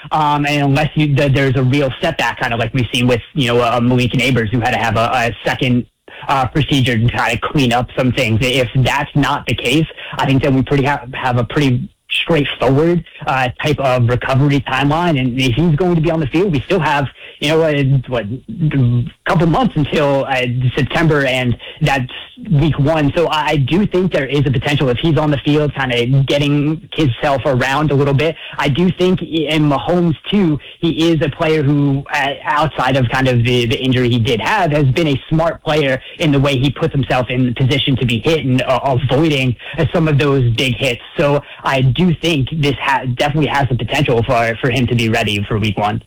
And unless there's a real setback, kind of like we've seen with, Malik Neighbors, who had to have a second procedure to kind of clean up some things. If that's not the case, I think that we have a pretty straightforward type of recovery timeline. And if he's going to be on the field, we still have, a couple months until September, and that's week 1. So I do think there is a potential if he's on the field, kind of getting himself around a little bit. I do think in Mahomes too, he is a player who, outside of kind of the injury he did have, has been a smart player in the way he puts himself in position to be hit and avoiding some of those big hits. So I do think this definitely has the potential for him to be ready for week 1.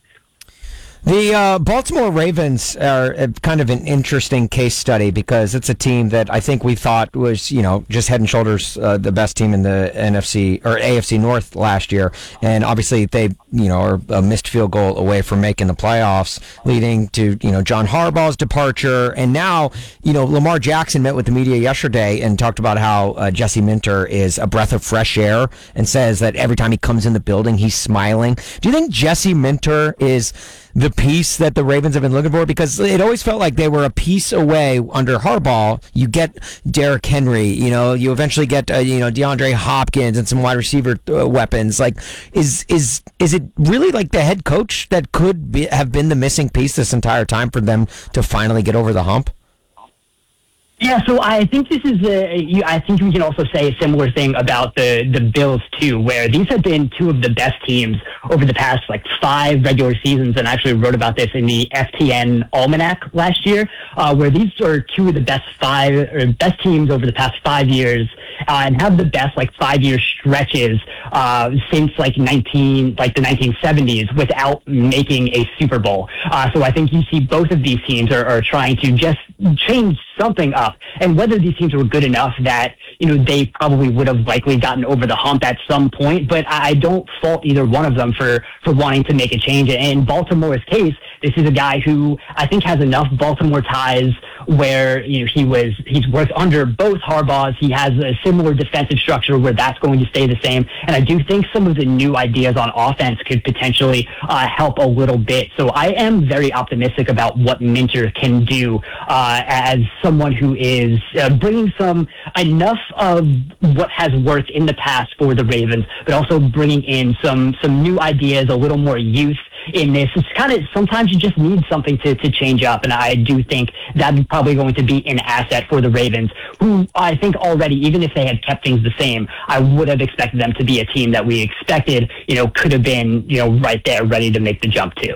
The Baltimore Ravens are kind of an interesting case study because it's a team that I think we thought was, just head and shoulders the best team in the NFC or AFC North last year. And obviously they, are a missed field goal away from making the playoffs, leading to, John Harbaugh's departure. And now, Lamar Jackson met with the media yesterday and talked about how Jesse Minter is a breath of fresh air and says that every time he comes in the building, he's smiling. Do you think Jesse Minter is the piece that the Ravens have been looking for? Because it always felt like they were a piece away under Harbaugh. You get Derrick Henry, you eventually get, DeAndre Hopkins and some wide receiver weapons. Like, is it really like the head coach that could have been the missing piece this entire time for them to finally get over the hump? Yeah, so I think this is I think we can also say a similar thing about the Bills too, where these have been two of the best teams over the past 5 regular seasons, and I actually wrote about this in the FTN Almanac last year, where these are two of the best teams over the past 5 years, and have the best 5-year stretches since the 1970s without making a Super Bowl. So I think you see both of these teams are trying to just change something up, and whether these teams were good enough that they probably would have likely gotten over the hump at some point, but I don't fault either one of them for wanting to make a change. And in Baltimore's case, this is a guy who I think has enough Baltimore ties where he's worked under both Harbaughs. He has a similar defensive structure where that's going to stay the same, and I do think some of the new ideas on offense could potentially help a little bit. So I am very optimistic about what Minter can do as someone who is bringing enough of what has worked in the past for the Ravens, but also bringing in some new ideas, a little more youth in this. It's kind of, sometimes you just need something to change up, and I do think that's probably going to be an asset for the Ravens, who I think already, even if they had kept things the same, I would have expected them to be a team that we expected, could have been, right there ready to make the jump too.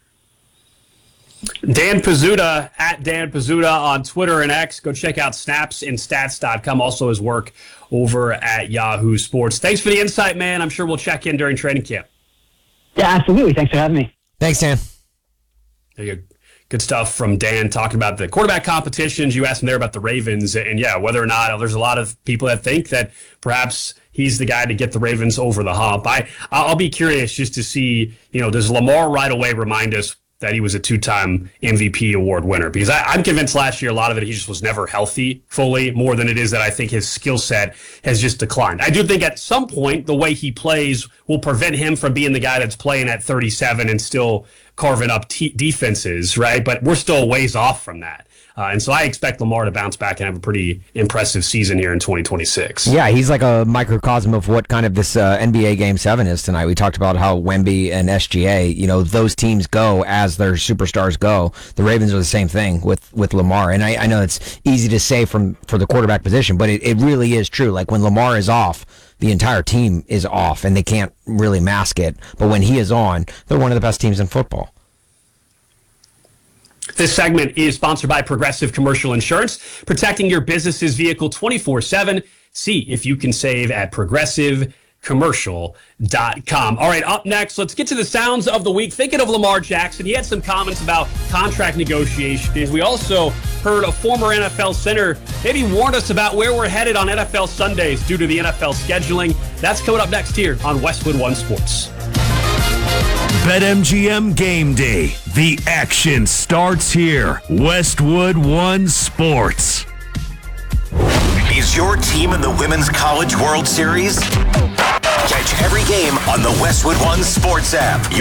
Dan Pizzuta, at Dan Pizzuta on Twitter and X. Go check out snapsandstats.com. Also his work over at Yahoo Sports. Thanks for the insight, man. I'm sure we'll check in during training camp. Yeah, absolutely. Thanks for having me. Thanks, Dan. There you go. Good stuff from Dan talking about the quarterback competitions. You asked him there about the Ravens, and whether or not there's a lot of people that think that perhaps he's the guy to get the Ravens over the hump. I'll be curious just to see, does Lamar right away remind us that he was a 2-time MVP award winner? Because I'm convinced last year a lot of it he just was never healthy fully, more than it is that I think his skill set has just declined. I do think at some point the way he plays will prevent him from being the guy that's playing at 37 and still carving up defenses, right? But we're still a ways off from that. And so I expect Lamar to bounce back and have a pretty impressive season here in 2026. Yeah, he's like a microcosm of what kind of this NBA Game 7 is tonight. We talked about how Wemby and SGA, those teams go as their superstars go. The Ravens are the same thing with Lamar. And I know it's easy to say for the quarterback position, but it really is true. Like when Lamar is off, the entire team is off, and they can't really mask it. But when he is on, they're one of the best teams in football. This segment is sponsored by Progressive Commercial Insurance, protecting your business's vehicle 24/7. See if you can save at progressivecommercial.com. All right, up next, let's get to the sounds of the week. Thinking of Lamar Jackson, he had some comments about contract negotiations. We also heard a former NFL center maybe warned us about where we're headed on NFL Sundays due to the NFL scheduling. That's coming up next here on Westwood One Sports. BetMGM Game Day. The action starts here. Westwood One Sports. Is your team in the Women's College World Series? Catch every game on the Westwood One Sports app.